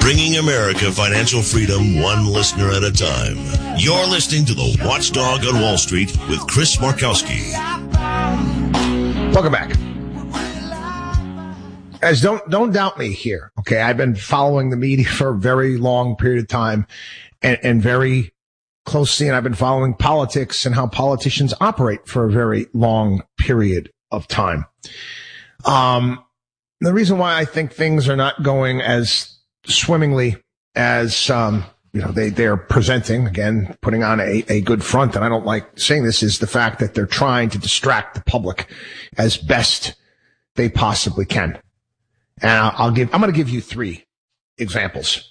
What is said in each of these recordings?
Bringing America financial freedom one listener at a time. You're listening to The Watchdog on Wall Street with Chris Markowski. Welcome back. Guys, don't doubt me here. Okay, I've been following the media for a very long period of time and very closely, and I've been following politics and how politicians operate for a very long period of time. The reason why I think things are not going as swimmingly as, they're presenting, again, putting on a good front, and I don't like saying this, is the fact that they're trying to distract the public as best they possibly can. And I'm going to give you three examples.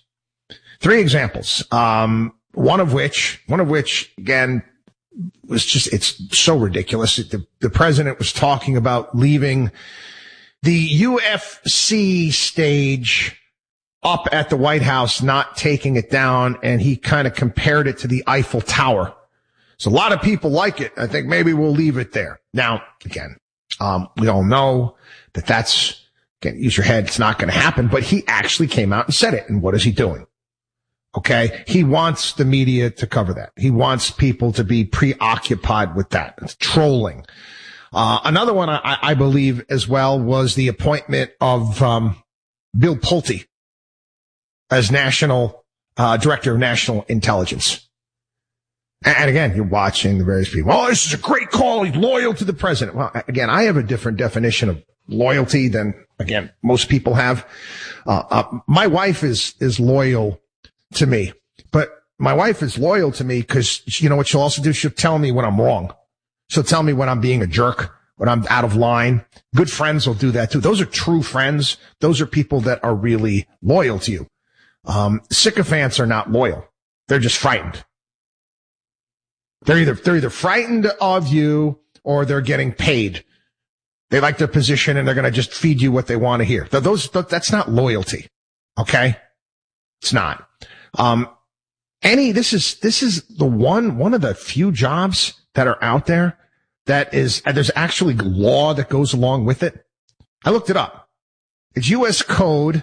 One of which, again, was just, it's so ridiculous. The president was talking about leaving the UFC stage up at the White House, not taking it down, and he kind of compared it to the Eiffel Tower. So a lot of people like it. I think maybe we'll leave it there. Now, again, we all know that's, again, use your head, it's not going to happen, but he actually came out and said it. And what is he doing? Okay. He wants the media to cover that. He wants people to be preoccupied with that. It's trolling. Another one I believe as well was the appointment of, Bill Pulte as national, director of national intelligence. And again, you're watching the various people. Oh, this is a great call. He's loyal to the president. Well, again, I have a different definition of loyalty than, again, most people have. My wife is loyal to me, but my wife is loyal to me because you know what she'll also do? She'll tell me when I'm wrong. She'll tell me when I'm being a jerk, when I'm out of line. Good friends will do that too. Those are true friends. Those are people that are really loyal to you. Sycophants are not loyal. They're just frightened. They're either frightened of you or they're getting paid. They like their position and they're going to just feed you what they want to hear. That's not loyalty. Okay. It's not. This is the one of the few jobs that are out there that is, there's actually law that goes along with it. I looked it up. It's U.S. Code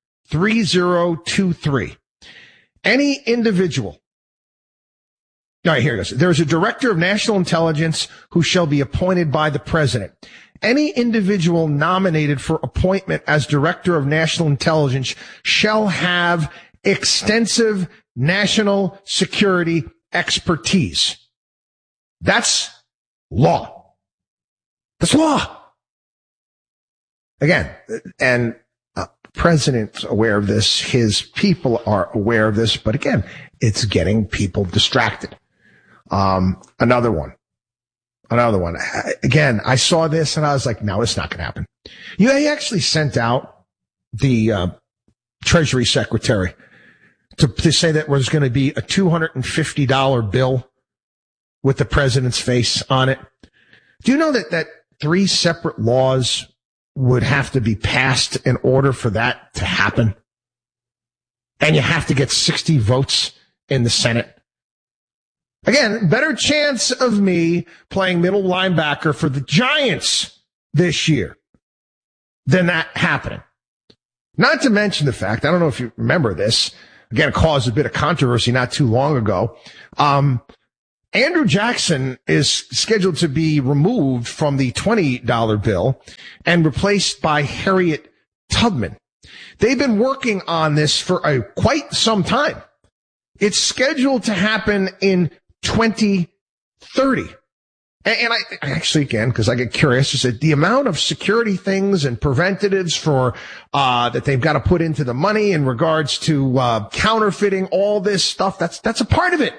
3023. Any individual. All right, here it goes. There is a director of national intelligence who shall be appointed by the president. Any individual nominated for appointment as director of national intelligence shall have extensive national security expertise. That's law. That's law. Again, and president's aware of this. His people are aware of this. But again, it's getting people distracted. Another one. Again, I saw this and I was like, no, it's not going to happen. He actually sent out the Treasury Secretary to say that there's going to be a $250 bill with the president's face on it. Do you know that 3 separate laws would have to be passed in order for that to happen? And you have to get 60 votes in the Senate. Again, better chance of me playing middle linebacker for the Giants this year than that happening. Not to mention the fact, I don't know if you remember this, again, it caused a bit of controversy not too long ago. Andrew Jackson is scheduled to be removed from the $20 bill and replaced by Harriet Tubman. They've been working on this for quite some time. It's scheduled to happen in 2030. And I actually, again, because I get curious, I said the amount of security things and preventatives for that they've got to put into the money in regards to counterfeiting, all this stuff, that's a part of it.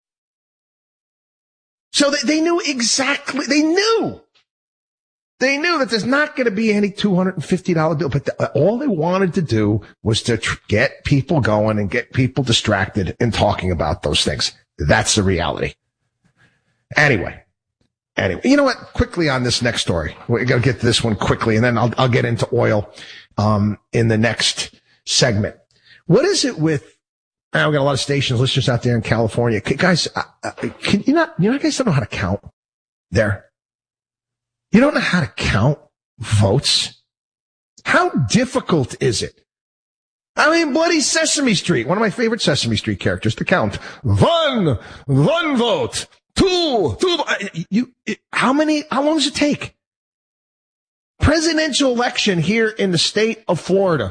So they knew exactly, they knew that there's not going to be any $250 bill, but all they wanted to do was to get people going and get people distracted and talking about those things. That's the reality. Anyway, you know what? Quickly on this next story. We're going to get to this one quickly, and then I'll get into oil, in the next segment. What is it with, we've got a lot of stations, listeners out there in California. Guys, can you guys don't know how to count there? You don't know how to count votes? How difficult is it? I mean, bloody Sesame Street. One of my favorite Sesame Street characters, the Count. One vote. Two. How long does it take? Presidential election here in the state of Florida.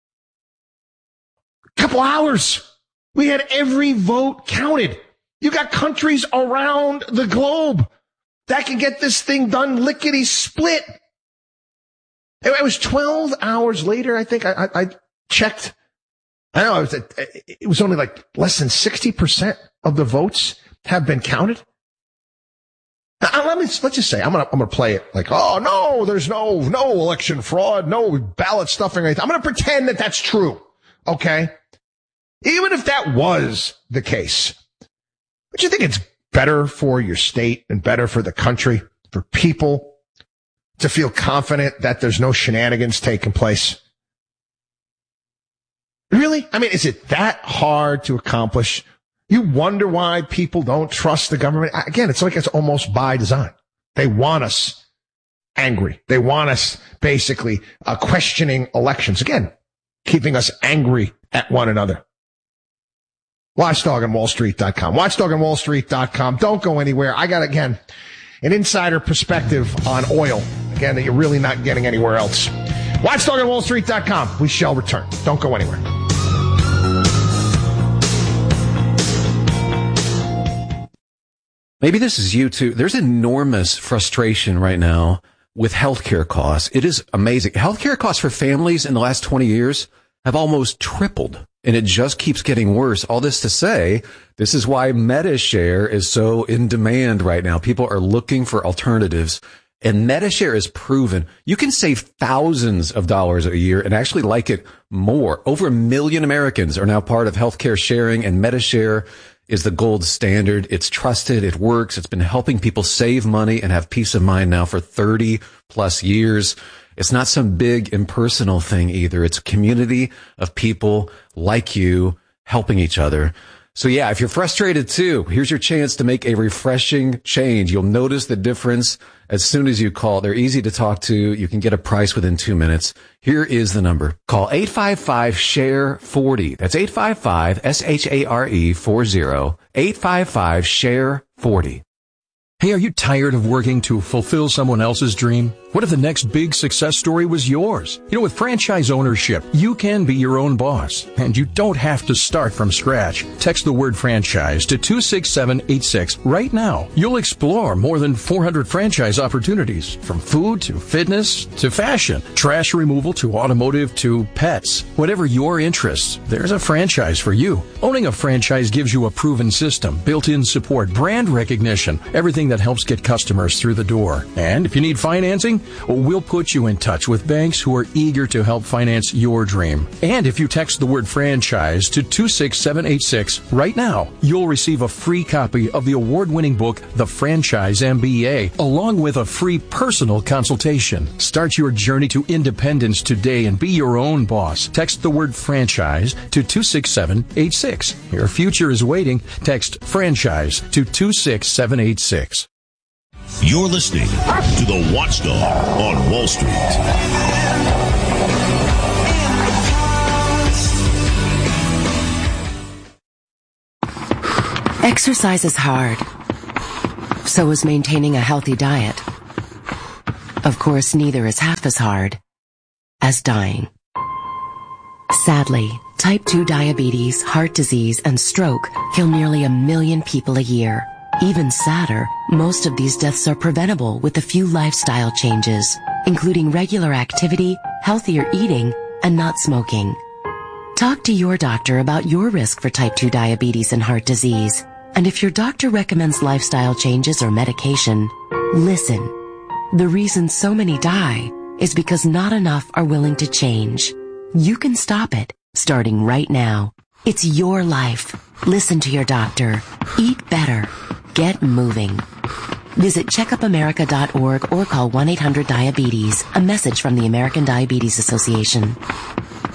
Couple hours. We had every vote counted. You got countries around the globe that can get this thing done lickety split. It was 12 hours later, I think. I checked. I know it was only like less than 60% of the votes have been counted. Let's just say I'm gonna play it like, oh no, there's no election fraud, no ballot stuffing or anything. I'm gonna pretend that that's true. Okay. Even if that was the case, don't you think it's better for your state and better for the country, for people to feel confident that there's no shenanigans taking place? Really? I mean, is it that hard to accomplish? You wonder why people don't trust the government? Again, it's like it's almost by design. They want us angry. They want us basically questioning elections. Again, keeping us angry at one another. WatchdogOnWallStreet.com. WatchdogOnWallStreet.com. Don't go anywhere. I got, again, an insider perspective on oil. Again, that you're really not getting anywhere else. WatchdogOnWallStreet.com. We shall return. Don't go anywhere. Maybe this is you too. There's enormous frustration right now with healthcare costs. It is amazing. Healthcare costs for families in the last 20 years have almost tripled, and it just keeps getting worse. All this to say, this is why MediShare is so in demand right now. People are looking for alternatives, and MediShare is proven. You can save thousands of dollars a year and actually like it more. Over 1 million Americans are now part of healthcare sharing, and MediShare is the gold standard. It's trusted. It works. It's been helping people save money and have peace of mind now for 30 plus years. It's not some big impersonal thing either. It's a community of people like you helping each other. So yeah, if you're frustrated too, here's your chance to make a refreshing change. You'll notice the difference as soon as you call. They're easy to talk to. You can get a price within 2 minutes. Here is the number. Call 855-SHARE-40. That's 855-SHARE-40. 855-SHARE-40. Hey, are you tired of working to fulfill someone else's dream? What if the next big success story was yours? You know, with franchise ownership, you can be your own boss, and you don't have to start from scratch. Text the word franchise to 26786 right now. You'll explore more than 400 franchise opportunities, from food to fitness to fashion, trash removal to automotive to pets. Whatever your interests, there's a franchise for you. Owning a franchise gives you a proven system, built-in support, brand recognition, everything that helps get customers through the door. And if you need financing, we'll put you in touch with banks who are eager to help finance your dream. And if you text the word franchise to 26786 right now, you'll receive a free copy of the award-winning book, The Franchise MBA, along with a free personal consultation. Start your journey to independence today and be your own boss. Text the word franchise to 26786. Your future is waiting. Text franchise to 26786. You're listening to The Watchdog on Wall Street. Exercise is hard. So is maintaining a healthy diet. Of course, neither is half as hard as dying. Sadly, type 2 diabetes, heart disease, and stroke kill nearly 1 million people a year. Even sadder, most of these deaths are preventable with a few lifestyle changes, including regular activity, healthier eating, and not smoking. Talk to your doctor about your risk for type 2 diabetes and heart disease. And if your doctor recommends lifestyle changes or medication, listen. The reason so many die is because not enough are willing to change. You can stop it, starting right now. It's your life. Listen to your doctor. Eat better. Get moving. Visit checkupamerica.org or call 1-800-DIABETES. A message from the American Diabetes Association.